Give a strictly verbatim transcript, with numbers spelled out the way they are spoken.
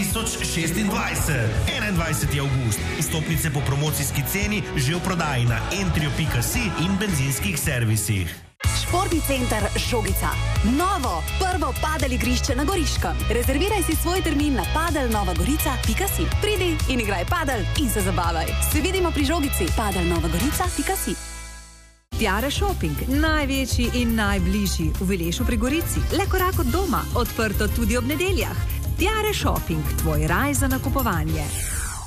tisoč šestindvajset. enaindvajseti avgust. Vstopnice po promocijski ceni že v prodaji na entrio pika si in benzinskih servisih. Športni center Žogica. Novo, prvo padel igrišče na Goriškem. Rezerviraj si svoj termin na padel nova gorica pika si. Pridi in igraj padel in se zabavaj. Se vidimo pri Žogici. padel nova gorica pika si. Tiare Shopping, največji in najbližji v Vilešu pri Gorici. Le korak od doma, odprto tudi ob nedeljah. Tiare Shopping, tvoj raj za nakupovanje.